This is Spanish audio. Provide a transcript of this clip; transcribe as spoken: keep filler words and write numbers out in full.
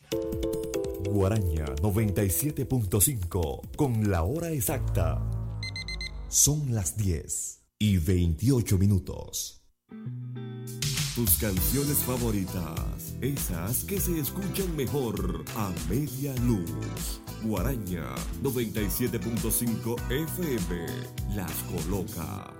Guaraña noventa y siete punto cinco con la hora exacta. Son las diez y veintiocho minutos. Tus canciones favoritas, esas que se escuchan mejor a media luz. Guaraña noventa y siete punto cinco F M las coloca.